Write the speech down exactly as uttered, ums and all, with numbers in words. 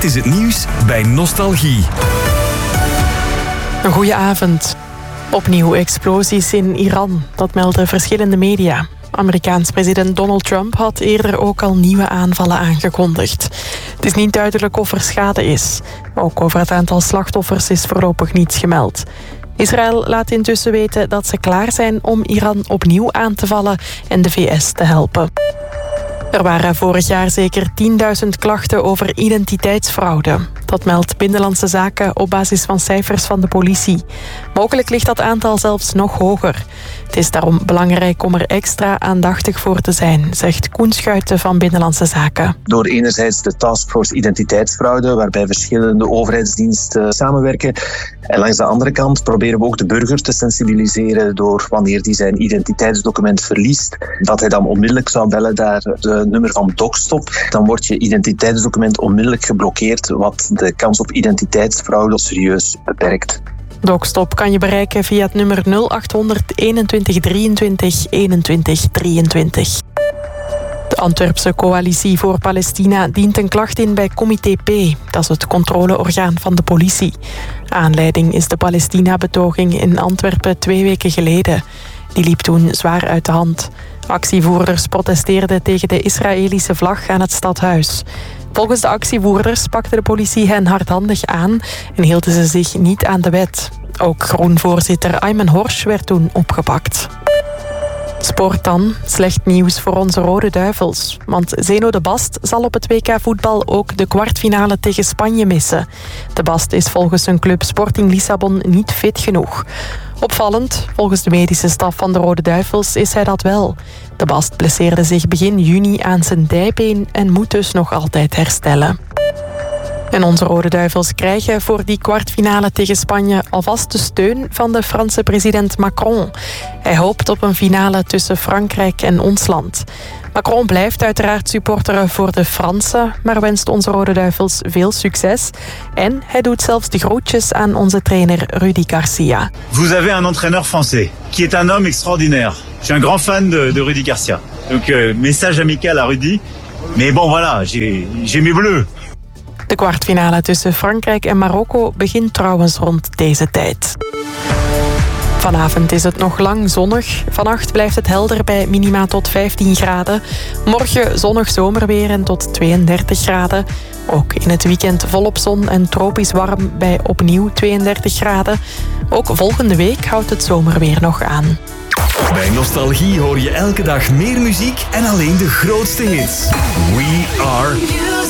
Dit is het nieuws bij Nostalgie. Een goeie avond. Opnieuw explosies in Iran, dat melden verschillende media. Amerikaans president Donald Trump had eerder ook al nieuwe aanvallen aangekondigd. Het is niet duidelijk of er schade is. Ook over het aantal slachtoffers is voorlopig niets gemeld. Israël laat intussen weten dat ze klaar zijn om Iran opnieuw aan te vallen en de V S te helpen. Er waren vorig jaar zeker tienduizend klachten over identiteitsfraude. Dat meldt Binnenlandse Zaken op basis van cijfers van de politie. Mogelijk ligt dat aantal zelfs nog hoger. Het is daarom belangrijk om er extra aandachtig voor te zijn, zegt Koen Schuiten van Binnenlandse Zaken. Door enerzijds de Taskforce Identiteitsfraude, waarbij verschillende overheidsdiensten samenwerken. En langs de andere kant proberen we ook de burger te sensibiliseren door wanneer die zijn identiteitsdocument verliest, dat hij dan onmiddellijk zou bellen naar de nummer van DocStop. Dan wordt je identiteitsdocument onmiddellijk geblokkeerd, wat de kans op identiteitsfraude serieus beperkt. DocStop kan je bereiken via het nummer nul acht honderd eenentwintig drieëntwintig eenentwintig drieëntwintig. De Antwerpse Coalitie voor Palestina dient een klacht in bij Comité P. Dat is het controleorgaan van de politie. Aanleiding is de Palestina-betoging in Antwerpen twee weken geleden. Die liep toen zwaar uit de hand. Actievoerders protesteerden tegen de Israëlische vlag aan het stadhuis. Volgens de actievoerders pakte de politie hen hardhandig aan en hielden ze zich niet aan de wet. Ook groenvoorzitter Ayman Horsch werd toen opgepakt. Sport dan. Slecht nieuws voor onze Rode Duivels. Want Zeno de Bast zal op het W K voetbal ook de kwartfinale tegen Spanje missen. De Bast is volgens zijn club Sporting Lissabon niet fit genoeg. Opvallend, volgens de medische staf van de Rode Duivels is hij dat wel. De Bast blesseerde zich begin juni aan zijn dijbeen en moet dus nog altijd herstellen. En onze Rode Duivels krijgen voor die kwartfinale tegen Spanje alvast de steun van de Franse president Macron. Hij hoopt op een finale tussen Frankrijk en ons land. Macron blijft uiteraard supporteren voor de Fransen, maar wenst onze Rode Duivels veel succes. En hij doet zelfs de groetjes aan onze trainer Rudy Garcia. Vous avez un entraîneur français, qui est un homme extraordinaire. Je suis un grand fan de, de Rudy Garcia. Donc euh, message amical à Rudy. Mais bon voilà, j'ai, j'ai mes bleus. De kwartfinale tussen Frankrijk en Marokko begint trouwens rond deze tijd. Vanavond is het nog lang zonnig. Vannacht blijft het helder bij minima tot vijftien graden. Morgen zonnig zomerweer en tot tweeëndertig graden. Ook in het weekend volop zon en tropisch warm bij opnieuw tweeëndertig graden. Ook volgende week houdt het zomerweer nog aan. Bij Nostalgie hoor je elke dag meer muziek en alleen de grootste hits. We are